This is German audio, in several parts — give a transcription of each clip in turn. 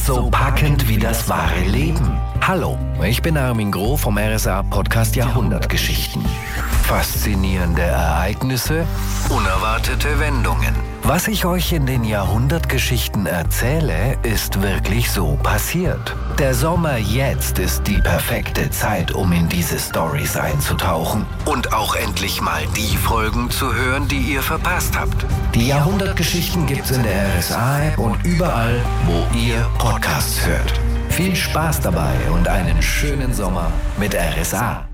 so packend wie das wahre Leben. Hallo, ich bin Armin Groh vom RSA-Podcast Jahrhundertgeschichten. Faszinierende Ereignisse, unerwartete Wendungen. Was ich euch in den Jahrhundertgeschichten erzähle, ist wirklich so passiert. Der Sommer jetzt ist die perfekte Zeit, um in diese Storys einzutauchen und auch endlich mal die Folgen zu hören, die ihr verpasst habt. Die Jahrhundertgeschichten gibt's in der RSA-App und überall, wo ihr Podcasts hört. Viel Spaß dabei und einen schönen Sommer mit RSA.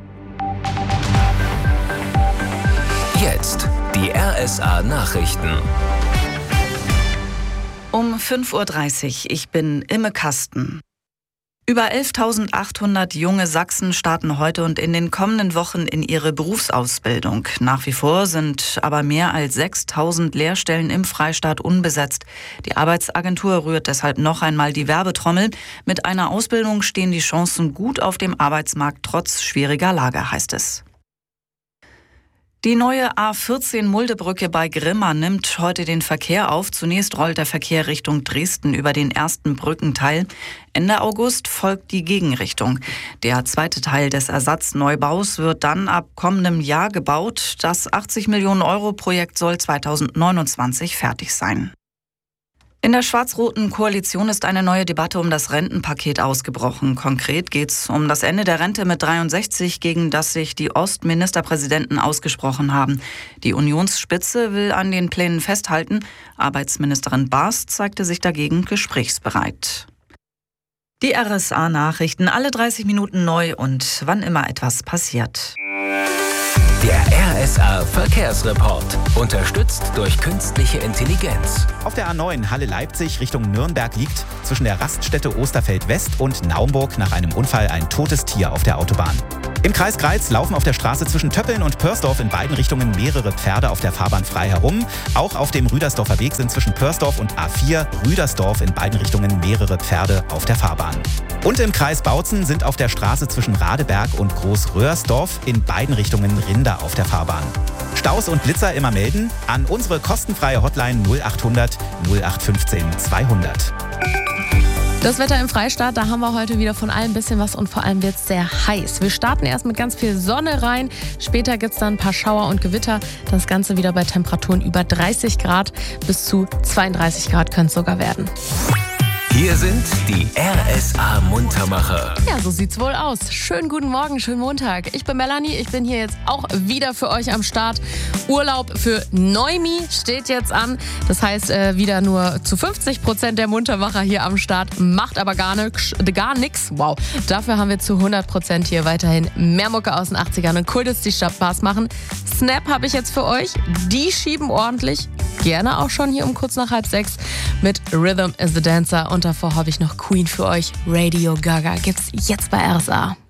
Jetzt die RSA-Nachrichten. Um 5.30 Uhr, ich bin Imme Kasten. Über 11.800 junge Sachsen starten heute und in den kommenden Wochen in ihre Berufsausbildung. Nach wie vor sind aber mehr als 6.000 Lehrstellen im Freistaat unbesetzt. Die Arbeitsagentur rührt deshalb noch einmal die Werbetrommel. Mit einer Ausbildung stehen die Chancen gut auf dem Arbeitsmarkt trotz schwieriger Lage, heißt es. Die neue A14 Muldebrücke bei Grimma nimmt heute den Verkehr auf. Zunächst rollt der Verkehr Richtung Dresden über den ersten Brückenteil. Ende August folgt die Gegenrichtung. Der zweite Teil des Ersatzneubau's wird dann ab kommendem Jahr gebaut. Das 80 Millionen Euro Projekt soll 2029 fertig sein. In der schwarz-roten Koalition ist eine neue Debatte um das Rentenpaket ausgebrochen. Konkret geht es um das Ende der Rente mit 63, gegen das sich die Ostministerpräsidenten ausgesprochen haben. Die Unionsspitze will an den Plänen festhalten. Arbeitsministerin Baas zeigte sich dagegen gesprächsbereit. Die RSA-Nachrichten, alle 30 Minuten neu und wann immer etwas passiert. Der RSA-Verkehrsreport. Unterstützt durch künstliche Intelligenz. Auf der A9 Halle-Leipzig Richtung Nürnberg liegt zwischen der Raststätte Osterfeld-West und Naumburg nach einem Unfall ein totes Tier auf der Autobahn. Im Kreis Greiz laufen auf der Straße zwischen Töppeln und Pörsdorf in beiden Richtungen mehrere Pferde auf der Fahrbahn frei herum. Auch auf dem Rüdersdorfer Weg sind zwischen Pörsdorf und A4 Rüdersdorf in beiden Richtungen mehrere Pferde auf der Fahrbahn. Und im Kreis Bautzen sind auf der Straße zwischen Radeberg und Großröhrsdorf in beiden Richtungen Rinder auf der Fahrbahn. Staus und Blitzer immer melden an unsere kostenfreie Hotline 0800 0815 200. Das Wetter im Freistaat, da haben wir heute wieder von allem ein bisschen was und vor allem wird es sehr heiß. Wir starten erst mit ganz viel Sonne rein, später gibt es dann ein paar Schauer und Gewitter. Das Ganze wieder bei Temperaturen über 30 Grad, bis zu 32 Grad können es sogar werden. Hier sind die RSA-Muntermacher. Ja, so sieht's wohl aus. Schönen guten Morgen, schönen Montag. Ich bin Melanie, ich bin hier jetzt auch wieder für euch am Start. Urlaub für Neumi steht jetzt an. Das heißt, wieder nur zu 50% der Muntermacher hier am Start. Macht aber gar nix. Wow. Dafür haben wir zu 100% hier weiterhin mehr Mucke aus den 80ern und Kultus, die Spaß machen. Snap habe ich jetzt für euch. Die schieben ordentlich. Gerne auch schon hier um kurz nach 5:30 mit Rhythm is the Dancer. Und davor habe ich noch Queen für euch. Radio Gaga gibt's jetzt bei RSA.